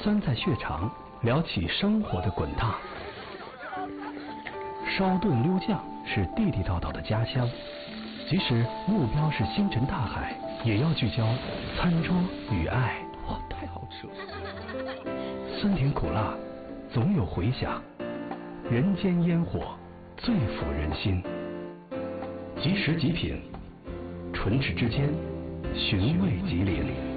酸在血肠，聊起生活的滚烫。烧炖溜酱是地地道道的家乡，即使目标是星辰大海，也要聚焦餐桌与爱。 哇，太好吃了！ 酸甜苦辣，总有回响。人间烟火，最抚人心。即食即品，唇齿之间，寻味吉林。